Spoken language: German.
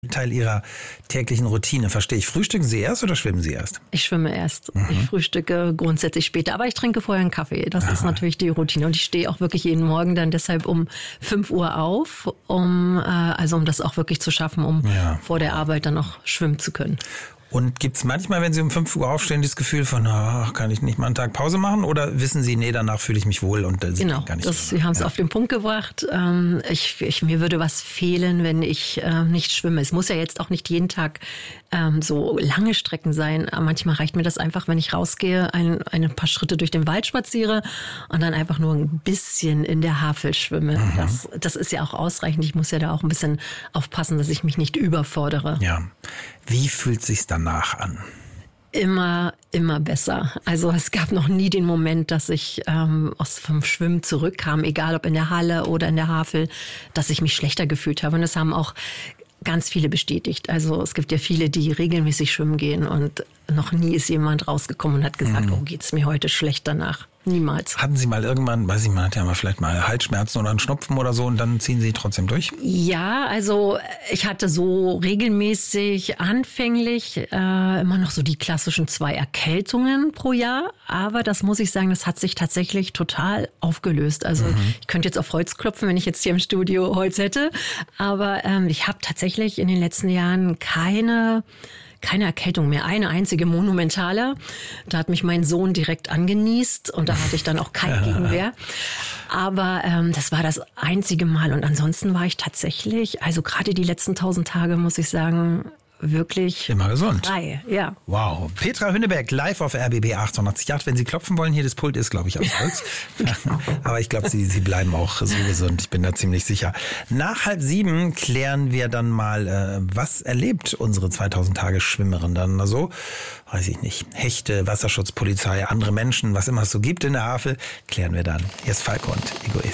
Teil Ihrer täglichen Routine, verstehe ich. Frühstücken Sie erst oder schwimmen Sie erst? Ich schwimme erst. Ich frühstücke grundsätzlich später, aber ich trinke vorher einen Kaffee. Das ist natürlich die Routine. Und ich stehe auch wirklich jeden Morgen dann deshalb um 5 Uhr auf, um das auch wirklich zu schaffen, um vor der Arbeit dann noch schwimmen zu können. Und gibt's manchmal, wenn Sie um 5 Uhr aufstehen, das Gefühl von, kann ich nicht mal einen Tag Pause machen? Oder wissen Sie, nee, danach fühle ich mich wohl und das genau, gar nicht. Sie haben es auf den Punkt gebracht. Mir würde was fehlen, wenn ich nicht schwimme. Es muss ja jetzt auch nicht jeden Tag so lange Strecken sein. Manchmal reicht mir das einfach, wenn ich rausgehe, ein paar Schritte durch den Wald spaziere und dann einfach nur ein bisschen in der Havel schwimme. Das ist ja auch ausreichend. Ich muss ja da auch ein bisschen aufpassen, dass ich mich nicht überfordere. Ja. Wie fühlt sich's danach an? Immer besser. Also es gab noch nie den Moment, dass ich vom Schwimmen zurückkam, egal ob in der Halle oder in der Havel, dass ich mich schlechter gefühlt habe. Und das haben auch ganz viele bestätigt. Also es gibt ja viele, die regelmäßig schwimmen gehen und noch nie ist jemand rausgekommen und hat gesagt, oh, geht's mir heute schlecht danach. Niemals. Hatten Sie mal irgendwann, weiß ich, man hat ja mal vielleicht mal Halsschmerzen oder einen Schnupfen oder so und dann ziehen Sie trotzdem durch? Ja, also ich hatte so regelmäßig anfänglich immer noch so die klassischen 2 Erkältungen pro Jahr. Aber das muss ich sagen, das hat sich tatsächlich total aufgelöst. Also ich könnte jetzt auf Holz klopfen, wenn ich jetzt hier im Studio Holz hätte. Aber ich habe tatsächlich in den letzten Jahren keine Erkältung mehr, eine einzige monumentale. Da hat mich mein Sohn direkt angenießt und da hatte ich dann auch keine Gegenwehr. Aber das war das einzige Mal und ansonsten war ich tatsächlich, also gerade die letzten 1000 Tage, muss ich sagen, wirklich immer gesund. Frei, ja. Wow. Petra Hünneberg, live auf RBB 888. Wenn Sie klopfen wollen, hier das Pult ist, glaube ich, aus Holz. Aber ich glaube, Sie bleiben auch so gesund. Ich bin da ziemlich sicher. Nach 6:30 klären wir dann mal, was erlebt unsere 2000 Tage Schwimmerin dann? Also, weiß ich nicht. Hechte, Wasserschutzpolizei, andere Menschen, was immer es so gibt in der Havel, klären wir dann. Hier ist Falco und Egoist.